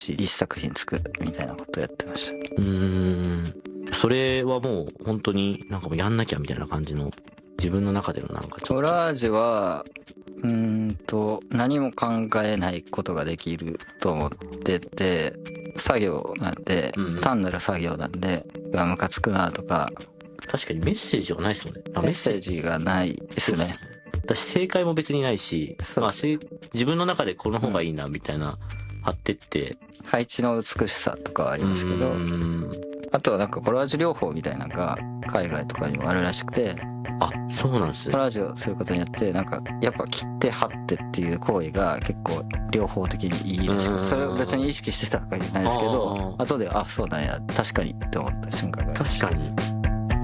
一作品作るみたいなことをやってました。 それはもう本当になんかもうやんなきゃみたいな感じの自分の中でのなんかちょっと。 コラージュは何も考えないことができると思ってて、作業なんで、単なる作業なんで、ムカつくなとか。 確かにメッセージはないですもんね。 メッセージがないですね。 私正解も別にないし、まあ、自分の中でこの方がいいなみたいな貼ってって、 配置の美しさとかはありますけど、あとはなんかコラージュ療法みたいなのが海外とかにもあるらしくて、 あ、そうなんですね。 コラージュをすることによってなんかやっぱ切って貼ってっていう行為が結構両方的にいいらしく、それを別に意識してたわけじゃないですけど、後でそうなんや確かにって思った瞬間がありました。 確かに